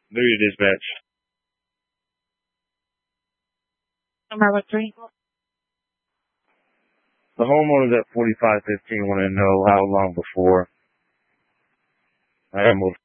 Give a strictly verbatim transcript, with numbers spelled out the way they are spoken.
Louis Dispatch. Number what three? The homeowners at forty-five fifteen want to know how long before I am